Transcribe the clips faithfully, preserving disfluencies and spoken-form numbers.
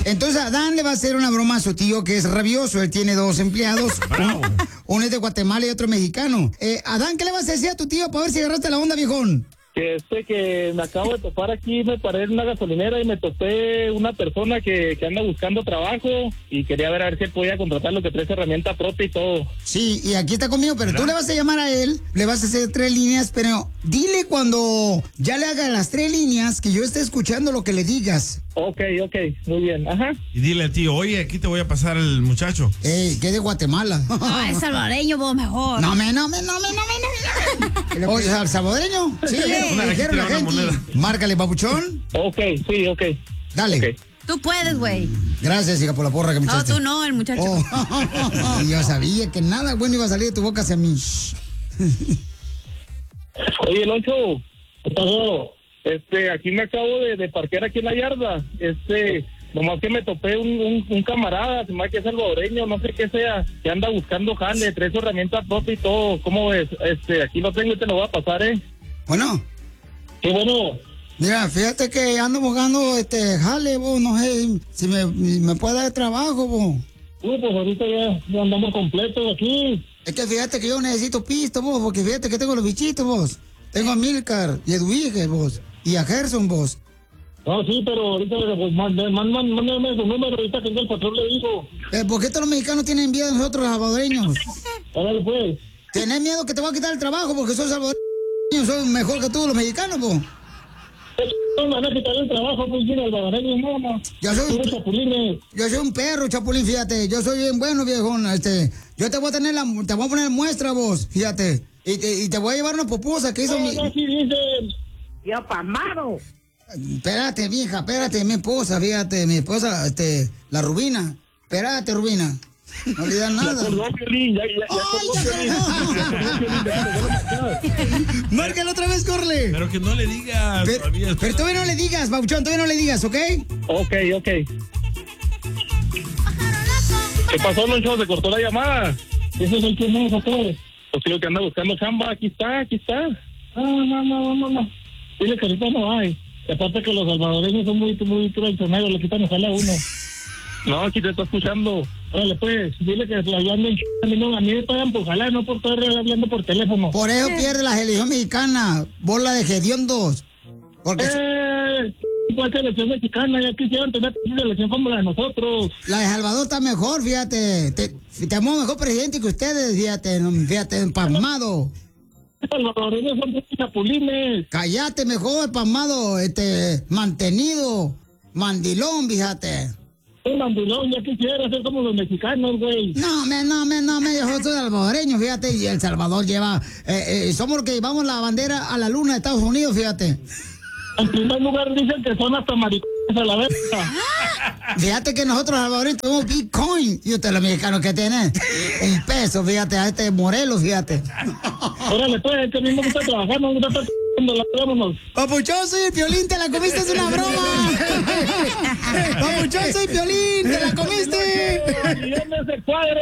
Entonces Adán le va a hacer una broma a su tío que es rabioso. Él tiene dos empleados. Uno, uno es de Guatemala y otro mexicano. Eh, Adán, ¿qué le vas a decir a tu tío para ver si agarraste la onda, viejón? Que este que me acabo de topar aquí, me paré en una gasolinera y me topé una persona que, que anda buscando trabajo y quería ver a ver si podía contratar lo que trae herramienta propia y todo. Sí, y aquí está conmigo, pero ¿verdad? Tú le vas a llamar a él, le vas a hacer tres líneas, pero dile cuando ya le haga las tres líneas que yo esté escuchando lo que le digas. Ok, ok, muy bien, ajá. Y dile al tío, oye, aquí te voy a pasar el muchacho. Ey, que es de Guatemala. No, es salvadoreño, vos mejor. No me, no me, no me, no me, no me. Oye, ¿al salvadoreño? Sí, Una, me aquí dijeron te la da una gente. moneda. Márcale, papuchón. Ok, sí, ok. Dale. Okay. Tú puedes, güey. Gracias, hija, por la porra que me No, echaste. tú no, el muchacho. Oh. Yo sabía que nada bueno iba a salir de tu boca hacia mí. Oye, Loncho, ¿qué pasó? Este, aquí me acabo de, de parquear aquí en la yarda. Este, nomás que me topé un, un, un camarada, se me hace que es salvadoreño, no sé qué sea, que anda buscando jale, trae su herramienta propia y todo. ¿Cómo ves? Este, aquí lo tengo y te lo voy a pasar, ¿eh? Bueno. Qué bueno. Mira, fíjate que ando buscando este jale, vos, no sé si me, me puede dar trabajo, vos. Uh, pues ahorita ya, ya andamos completos aquí. Es que fíjate que yo necesito pisto, vos, porque fíjate que tengo los bichitos, vos. Tengo a Milcar y a Edwige, vos. Y a Gerson, vos. No, sí, pero ahorita pues, mándame, mándame su número, ahorita que el patrón le dijo. Eh, ¿Por qué todos los mexicanos tienen miedo a nosotros, los salvadoreños? Órale, pues. Tenés miedo que te va a quitar el trabajo porque soy salvadoreño, soy mejor que todos los mexicanos, vos. No me van a quitar el trabajo, pues, mira, el salvadoreño, no, no. Yo soy, un, chapulines. yo soy un perro, chapulín, fíjate. Yo soy bien bueno, viejón. Este, yo te voy a tener la, te voy a poner muestra, vos, fíjate. Y te, y te voy a llevar una pupusa que hizo no, mi... No, sí dicen. Yo pasmado. Espérate, vieja, espérate, mi esposa, fíjate, mi esposa, este, la Rubina. Espérate, Rubina. No le dan nada. Ya colgó, Piolín, ya, ya, ya colgó, Piolín. Márcala otra vez, corle. Pero que no le digas. Pero, todavía, pero todavía no le digas, Bauchón, todavía no le digas, ¿ok? Ok, ok. ¿Qué pasó, Loncho? ¿Se cortó la llamada? ¿Ese es el que no sacó? Pues digo que anda buscando chamba. Aquí está, aquí está. No, no, no, no, no. Dile que ahorita no hay. Y aparte que los salvadoreños son muy, muy traicioneros, le quitan el jale a uno. No, aquí te está escuchando. Órale, pues, dile que la anden ch... A mí me pagan por jalar, no por estar hablando por teléfono. Por eso pierde la selección mexicana. Bola de hediondos. Porque... Eh... ¿Cuál selección mexicana? Ya quisieran tener una selección como la de nosotros. La de Salvador está mejor, fíjate. Te, tenemos mejor presidente que ustedes, fíjate. Fíjate, empalmado. Los salvadoreños son chapulines. Cállate mejor, empalmado. Este, mantenido. Mandilón, fíjate. Un mandilón, ya quisiera ser como los mexicanos, güey. No, me, no, me, no, me, yo soy salvadoreño, fíjate. Y El Salvador lleva... Eh, eh, somos los que llevamos la bandera a la luna de Estados Unidos, fíjate. En primer lugar dicen que son hasta maricones a la vez. Fíjate que nosotros salvadoreños tenemos Bitcoin. Y ustedes los mexicanos que tienen un peso, fíjate, a este Morelos, fíjate. Órale, pues, que a mí me gusta trabajar, no me gusta estar c***ando, la vámonos. Papuchón, soy el Piolín, te la comiste, es una broma. Papuchón, soy Piolín, te la comiste. ¡Ayúdame ese cuadre!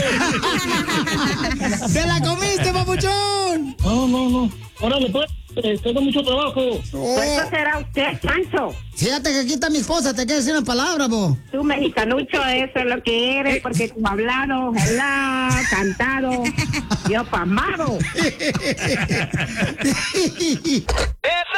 ¡Te la comiste, papuchón! No, no, no. Órale, pues. Eh, tengo mucho trabajo. Oh. ¿Cuánto será usted, Sancho? Fíjate que aquí está mi esposa, te quiero decir una palabra, po. Tú, mexicanucho, eso es lo que eres, porque tú has hablado, helado, cantado, yo pasmado.